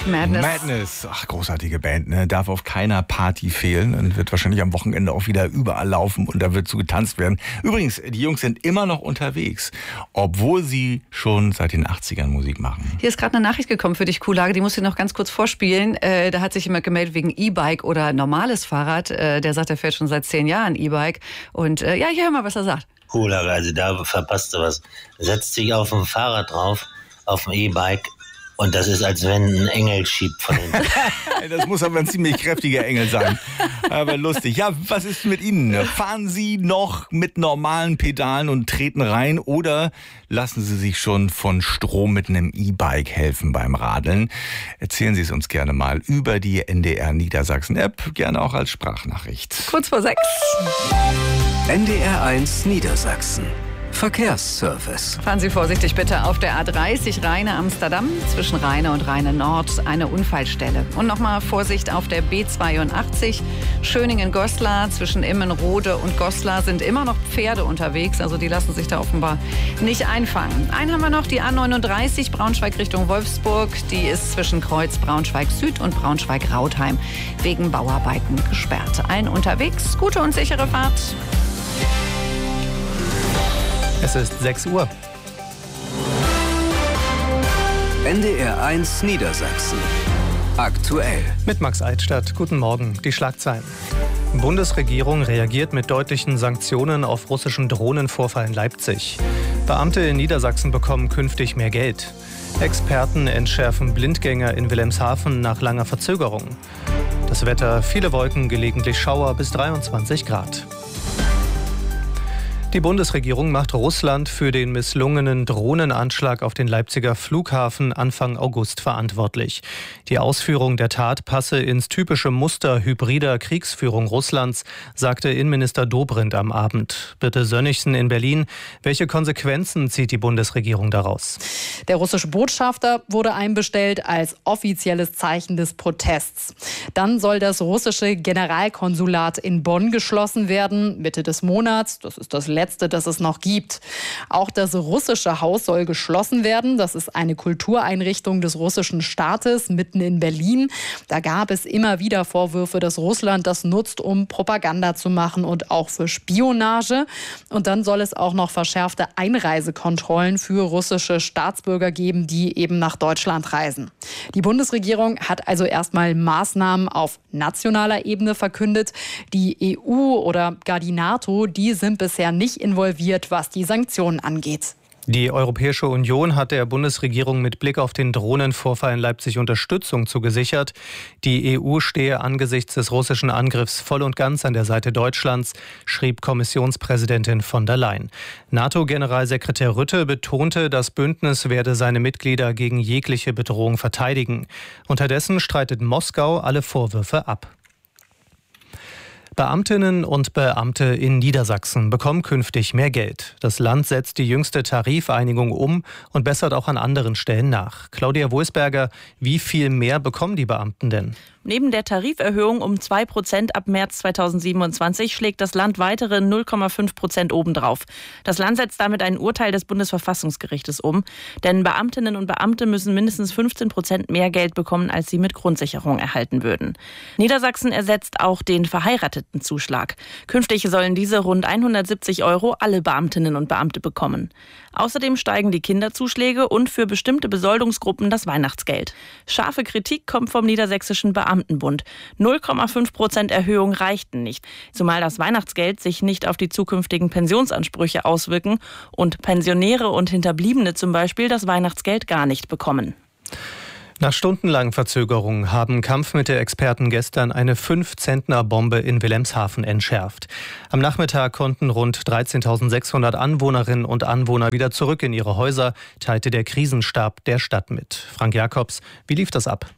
Madness. Madness, ach, großartige Band, ne? Darf auf keiner Party fehlen und wird wahrscheinlich am Wochenende auch wieder überall laufen und da wird zu getanzt werden. Übrigens, die Jungs sind immer noch unterwegs, obwohl sie schon seit den 80ern Musik machen. Hier ist gerade eine Nachricht gekommen für dich, Kuhlage, die muss ich noch ganz kurz vorspielen. Da hat sich jemand gemeldet wegen E-Bike oder normales Fahrrad. Der sagt, er fährt schon seit 10 Jahren E-Bike. Und ja, hier hör mal, was er sagt. Kuhlage, also da verpasst du was. Setzt sich auf ein Fahrrad drauf, auf ein E-Bike. Und das ist, als wenn ein Engel schiebt von hinten. Das muss aber ein ziemlich kräftiger Engel sein. Aber lustig. Ja, was ist mit Ihnen? Fahren Sie noch mit normalen Pedalen und treten rein oder lassen Sie sich schon von Strom mit einem E-Bike helfen beim Radeln? Erzählen Sie es uns gerne mal über die NDR Niedersachsen App, gerne auch als Sprachnachricht. Kurz vor 6. NDR 1 Niedersachsen. Verkehrsservice. Fahren Sie vorsichtig bitte auf der A30 Rheine-Amsterdam zwischen Rheine und Rheine-Nord eine Unfallstelle. Und nochmal Vorsicht auf der B82 Schöningen-Goslar zwischen Immenrode und Goslar sind immer noch Pferde unterwegs. Also die lassen sich da offenbar nicht einfangen. Einen haben wir noch, die A39 Braunschweig Richtung Wolfsburg. Die ist zwischen Kreuz Braunschweig-Süd und Braunschweig-Rautheim wegen Bauarbeiten gesperrt. Allen unterwegs, gute und sichere Fahrt. Es ist 6 Uhr. NDR 1 Niedersachsen. Aktuell. Mit Max Eitstadt. Guten Morgen. Die Schlagzeilen. Bundesregierung reagiert mit deutlichen Sanktionen auf russischen Drohnenvorfall in Leipzig. Beamte in Niedersachsen bekommen künftig mehr Geld. Experten entschärfen Blindgänger in Wilhelmshaven nach langer Verzögerung. Das Wetter, viele Wolken, gelegentlich Schauer bis 23 Grad. Die Bundesregierung macht Russland für den misslungenen Drohnenanschlag auf den Leipziger Flughafen Anfang August verantwortlich. Die Ausführung der Tat passe ins typische Muster hybrider Kriegsführung Russlands, sagte Innenminister Dobrindt am Abend. Birte Sönnigsen in Berlin. Welche Konsequenzen zieht die Bundesregierung daraus? Der russische Botschafter wurde einbestellt als offizielles Zeichen des Protests. Dann soll das russische Generalkonsulat in Bonn geschlossen werden, Mitte des Monats. Das ist das letzte, das es noch gibt. Auch das russische Haus soll geschlossen werden. Das ist eine Kultureinrichtung des russischen Staates mitten in Berlin. Da gab es immer wieder Vorwürfe, dass Russland das nutzt, um Propaganda zu machen und auch für Spionage. Und dann soll es auch noch verschärfte Einreisekontrollen für russische Staatsbürger geben, die eben nach Deutschland reisen. Die Bundesregierung hat also erstmal Maßnahmen auf nationaler Ebene verkündet. Die EU oder gar die NATO, die sind bisher nicht involviert, was die Sanktionen angeht. Die Europäische Union hat der Bundesregierung mit Blick auf den Drohnenvorfall in Leipzig Unterstützung zugesichert. Die EU stehe angesichts des russischen Angriffs voll und ganz an der Seite Deutschlands, schrieb Kommissionspräsidentin von der Leyen. NATO-Generalsekretär Rutte betonte, das Bündnis werde seine Mitglieder gegen jegliche Bedrohung verteidigen. Unterdessen streitet Moskau alle Vorwürfe ab. Beamtinnen und Beamte in Niedersachsen bekommen künftig mehr Geld. Das Land setzt die jüngste Tarifeinigung um und bessert auch an anderen Stellen nach. Claudia Wohlsberger, wie viel mehr bekommen die Beamten denn? Neben der Tariferhöhung um 2% ab März 2027 schlägt das Land weitere 0,5% obendrauf. Das Land setzt damit ein Urteil des Bundesverfassungsgerichtes um. Denn Beamtinnen und Beamte müssen mindestens 15% mehr Geld bekommen, als sie mit Grundsicherung erhalten würden. Niedersachsen ersetzt auch den Verheiratetenzuschlag. Künftig sollen diese rund 170 € alle Beamtinnen und Beamte bekommen. Außerdem steigen die Kinderzuschläge und für bestimmte Besoldungsgruppen das Weihnachtsgeld. Scharfe Kritik kommt vom Niedersächsischen Beamtenbund. 0,5% Erhöhung reichten nicht, zumal das Weihnachtsgeld sich nicht auf die zukünftigen Pensionsansprüche auswirken und Pensionäre und Hinterbliebene zum Beispiel das Weihnachtsgeld gar nicht bekommen. Nach stundenlangen Verzögerungen haben Kampfmittelexperten gestern eine 5-Zentner-Bombe in Wilhelmshaven entschärft. Am Nachmittag konnten rund 13.600 Anwohnerinnen und Anwohner wieder zurück in ihre Häuser, teilte der Krisenstab der Stadt mit. Frank Jakobs, wie lief das ab?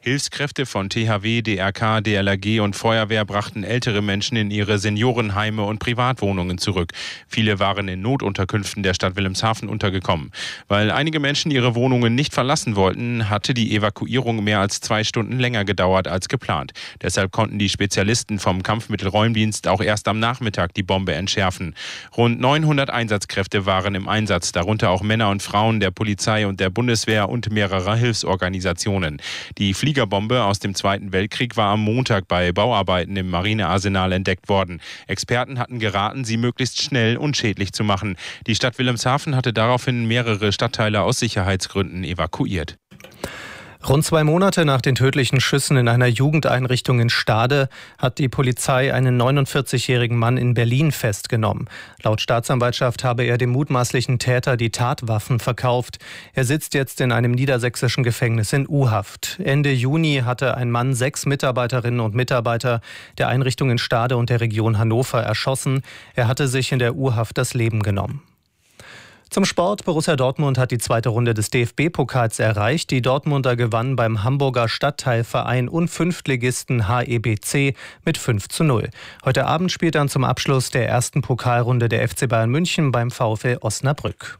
Hilfskräfte von THW, DRK, DLRG und Feuerwehr brachten ältere Menschen in ihre Seniorenheime und Privatwohnungen zurück. Viele waren in Notunterkünften der Stadt Wilhelmshaven untergekommen. Weil einige Menschen ihre Wohnungen nicht verlassen wollten, hatte die Evakuierung mehr als 2 Stunden länger gedauert als geplant. Deshalb konnten die Spezialisten vom Kampfmittelräumdienst auch erst am Nachmittag die Bombe entschärfen. Rund 900 Einsatzkräfte waren im Einsatz, darunter auch Männer und Frauen der Polizei und der Bundeswehr und mehrerer Hilfsorganisationen. Die Fliegerbombe aus dem Zweiten Weltkrieg war am Montag bei Bauarbeiten im Marinearsenal entdeckt worden. Experten hatten geraten, sie möglichst schnell unschädlich zu machen. Die Stadt Wilhelmshaven hatte daraufhin mehrere Stadtteile aus Sicherheitsgründen evakuiert. Rund 2 Monate nach den tödlichen Schüssen in einer Jugendeinrichtung in Stade hat die Polizei einen 49-jährigen Mann in Berlin festgenommen. Laut Staatsanwaltschaft habe er dem mutmaßlichen Täter die Tatwaffen verkauft. Er sitzt jetzt in einem niedersächsischen Gefängnis in U-Haft. Ende Juni hatte ein Mann 6 Mitarbeiterinnen und Mitarbeiter der Einrichtung in Stade und der Region Hannover erschossen. Er hatte sich in der U-Haft das Leben genommen. Zum Sport. Borussia Dortmund hat die 2. Runde des DFB-Pokals erreicht. Die Dortmunder gewannen beim Hamburger Stadtteilverein und 5-Ligisten HEBC mit 5:0. Heute Abend spielt dann zum Abschluss der ersten Pokalrunde der FC Bayern München beim VfL Osnabrück.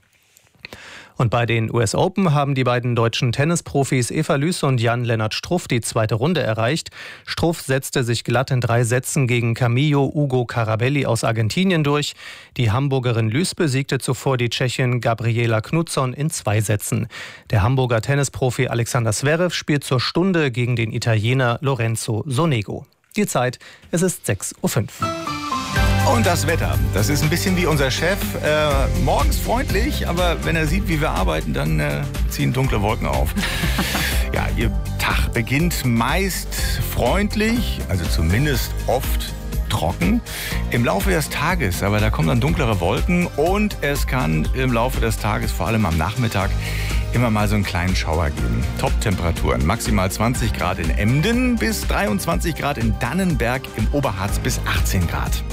Und bei den US Open haben die beiden deutschen Tennisprofis Eva Lüß und Jan-Lennart Struff die 2. Runde erreicht. Struff setzte sich glatt in 3 Sätzen gegen Camillo Ugo Carabelli aus Argentinien durch. Die Hamburgerin Lüß besiegte zuvor die Tschechin Gabriela Knutsson in 2 Sätzen. Der Hamburger Tennisprofi Alexander Zverev spielt zur Stunde gegen den Italiener Lorenzo Sonego. Die Zeit, es ist 6:05 Uhr. Und das Wetter, das ist ein bisschen wie unser Chef. Morgens freundlich, aber wenn er sieht, wie wir arbeiten, dann ziehen dunkle Wolken auf. Ja, Ihr Tag beginnt meist freundlich, also zumindest oft trocken. Im Laufe des Tages, aber da kommen dann dunklere Wolken und es kann im Laufe des Tages, vor allem am Nachmittag, immer mal so einen kleinen Schauer geben. Top-Temperaturen, maximal 20 Grad in Emden bis 23 Grad in Dannenberg, im Oberharz bis 18 Grad.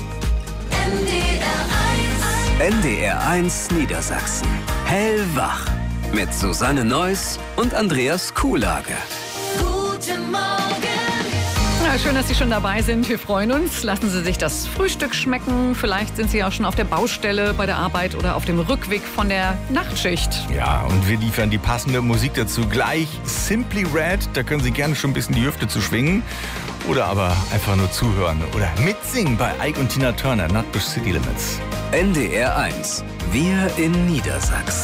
NDR 1 Niedersachsen. Hellwach. Mit Susanne Neuss und Andreas Kuhlage. Guten Morgen. Ja, schön, dass Sie schon dabei sind. Wir freuen uns. Lassen Sie sich das Frühstück schmecken. Vielleicht sind Sie auch schon auf der Baustelle, bei der Arbeit oder auf dem Rückweg von der Nachtschicht. Ja, und wir liefern die passende Musik dazu gleich. Simply Red, da können Sie gerne schon ein bisschen die Hüfte zu schwingen. Oder aber einfach nur zuhören oder mitsingen bei Ike und Tina Turner, Nutbush City Limits. NDR 1. Wir in Niedersachsen.